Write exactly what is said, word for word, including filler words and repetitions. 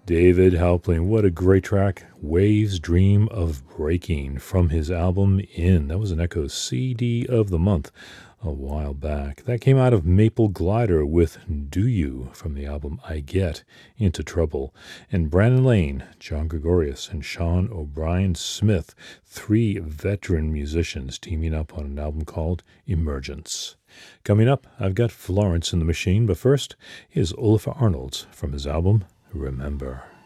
David Halpling, what a great track. Waves Dream of Breaking from his album In. That was an Echo C D of the month a while back. That came out of Maple Glider with Do You from the album I Get Into Trouble. And Brandon Lane, John Gregorius, and Sean O'Brien Smith, three veteran musicians teaming up on an album called Emergence. Coming up, I've got Florence and the Machine, but first, here's Olafur Arnalds from his album Remember.